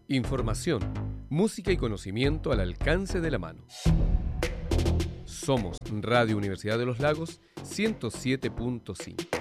Información, música y conocimiento al alcance de la mano. Somos Radio Universidad de los Lagos 107.5.